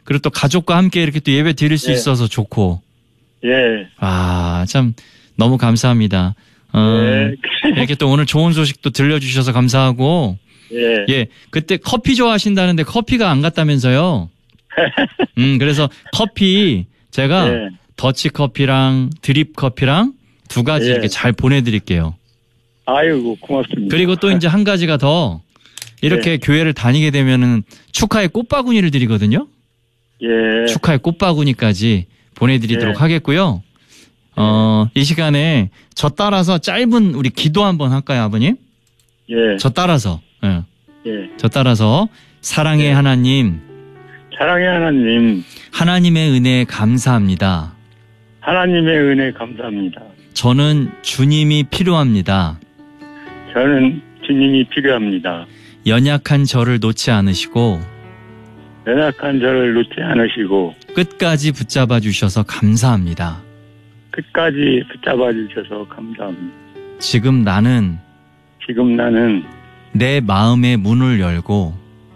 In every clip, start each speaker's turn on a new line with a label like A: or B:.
A: 그리고 또 가족과 함께 이렇게 또 예배 드릴 수
B: 예.
A: 있어서 좋고.
B: 예.
A: 아, 참 너무 감사합니다.
B: 예.
A: 이렇게 또 오늘 좋은 소식도 들려주셔서 감사하고.
B: 예.
A: 예, 그때 커피 좋아하신다는데 커피가 안 갔다면서요. 그래서 커피 제가
B: 예.
A: 더치 커피랑 드립 커피랑 두 가지
B: 예.
A: 이렇게 잘 보내드릴게요.
B: 아이고, 고맙습니다.
A: 그리고 또 이제 한 가지가 더 이렇게
B: 예.
A: 교회를 다니게 되면은 축하의 꽃바구니를 드리거든요.
B: 예.
A: 축하의 꽃바구니까지 보내드리도록
B: 예.
A: 하겠고요. 이 시간에 저 따라서 짧은 우리 기도 한번 할까요, 아버님?
B: 예.
A: 저 따라서. 예.
B: 예.
A: 저 따라서 사랑의
B: 예.
A: 하나님,
B: 사랑의 하나님,
A: 하나님의 은혜에 감사합니다.
B: 하나님의 은혜 감사합니다.
A: 저는 주님이 필요합니다.
B: 저는 주님이 필요합니다.
A: 연약한 저를 놓지 않으시고
B: 연약한 저를 놓지 않으시고
A: 끝까지 붙잡아 주셔서 감사합니다.
B: 끝까지 붙잡아 주셔서 감사합니다.
A: 지금 나는
B: 지금
A: 내 마음의 문을 열고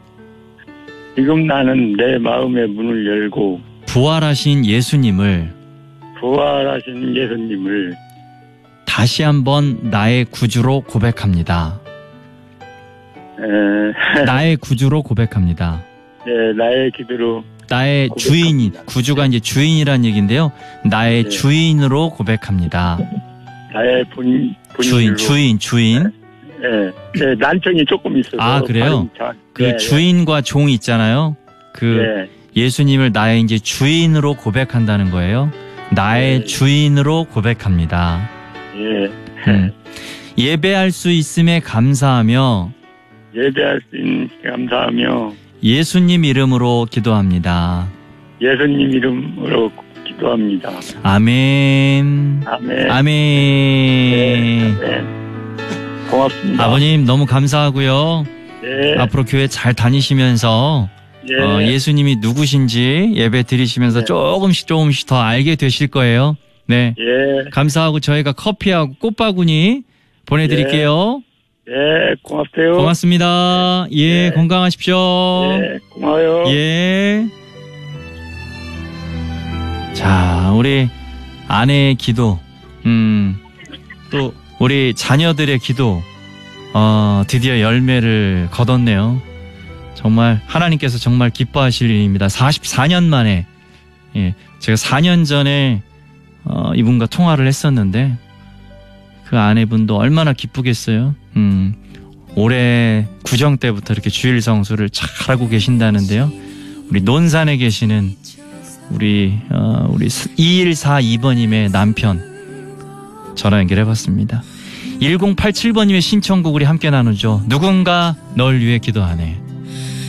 B: 내 마음의 문을 열고
A: 부활하신 예수님을
B: 부활하신 예수님을
A: 다시 한번 나의 구주로 고백합니다. 나의 구주로 고백합니다.
B: 네, 나의 기도로
A: 나의
B: 고백합니다.
A: 주인이, 구주가 이제 주인이란 얘기인데요. 나의
B: 네.
A: 주인으로 고백합니다.
B: 나의
A: 주인.
B: 네, 네, 난청이 조금 있어서.
A: 아, 그래요? 그 주인과 종이 있잖아요. 그 예수님을 나의 이제 주인으로 고백한다는 거예요. 나의
B: 네.
A: 주인으로 고백합니다.
B: 예.
A: 예배할 수 있음에 감사하며
B: 예배할 수 있는 감사하며
A: 예수님 이름으로 기도합니다.
B: 예수님 이름으로 기도합니다.
A: 아멘.
B: 아멘.
A: 아멘.
B: 네. 고맙습니다.
A: 아버님 너무 감사하고요.
B: 네.
A: 앞으로 교회 잘 다니시면서
B: 예.
A: 예수님이 누구신지 예배 드리시면서
B: 네.
A: 조금씩 더 알게 되실 거예요. 네.
B: 예.
A: 감사하고 저희가 커피하고 꽃바구니 보내드릴게요.
B: 예, 고맙대요.
A: 고맙습니다. 예,
B: 네.
A: 건강하십시오.
B: 예, 고마워요.
A: 예. 자, 우리 아내의 기도, 또 우리 자녀들의 기도, 드디어 열매를 거뒀네요. 정말 하나님께서 정말 기뻐하실 일입니다. 44년 만에, 예, 제가 4년 전에 이분과 통화를 했었는데 그 아내분도 얼마나 기쁘겠어요. 올해 구정 때부터 이렇게 주일 성수를 잘하고 계신다는데요. 우리 논산에 계시는 우리 2142번님의 남편 전화 연결해봤습니다. 1087번님의 신청곡 우리 함께 나누죠. 누군가 널 위해 기도하네.